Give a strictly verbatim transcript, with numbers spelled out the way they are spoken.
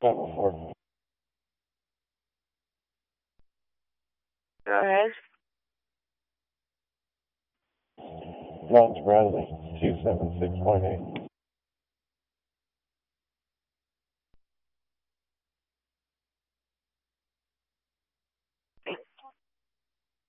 Not before. Go ahead. Not Bradley, two seven six point eight.